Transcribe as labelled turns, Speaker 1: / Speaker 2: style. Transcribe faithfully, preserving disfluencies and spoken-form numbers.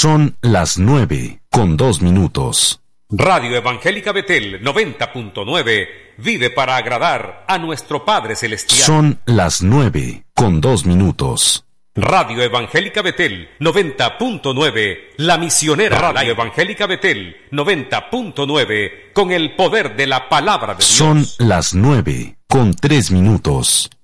Speaker 1: Son las nueve con dos minutos.
Speaker 2: Radio Evangélica Betel noventa punto nueve vive para agradar a nuestro Padre Celestial.
Speaker 1: Son las nueve con dos minutos.
Speaker 2: Radio Evangélica Betel noventa punto nueve, la misionera Radio Evangélica Betel noventa punto nueve, con el poder de la palabra de Dios.
Speaker 1: Son las nueve con tres minutos.